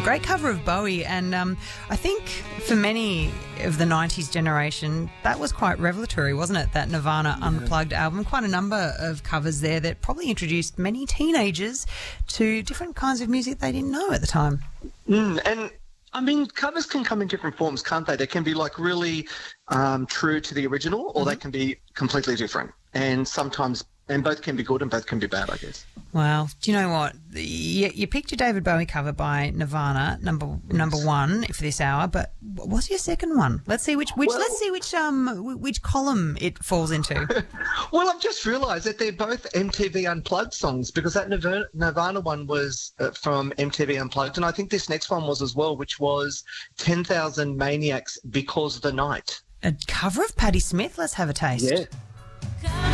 Great cover of Bowie, and I think for many of the 90s generation, that was quite revelatory, wasn't it? That Nirvana Unplugged album. Quite a number of covers there that probably introduced many teenagers to different kinds of music they didn't know at the time. And I mean, covers can come in different forms, can't they? They can be like really true to the original, or they can be completely different. And sometimes, and both can be good and both can be bad, I guess. Well, do you know what? You picked your David Bowie cover by Nirvana, number one for this hour. But what's your second one? Let's see which column it falls into. Well, I've just realised that they're both MTV Unplugged songs, because that Nirvana one was from MTV Unplugged, and I think this next one was as well, which was 10,000 Maniacs Because the Night. A cover of Patti Smith. Let's have a taste. Yeah.